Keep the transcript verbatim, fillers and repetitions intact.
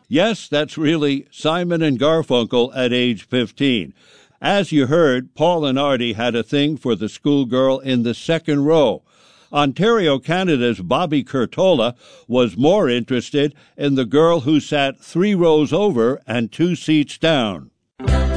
Yes, that's really Simon and Garfunkel at age fifteen. As you heard, Paul and Artie had a thing for the schoolgirl in the second row. Ontario, Canada's Bobby Curtola was more interested in the girl who sat three rows over and two seats down.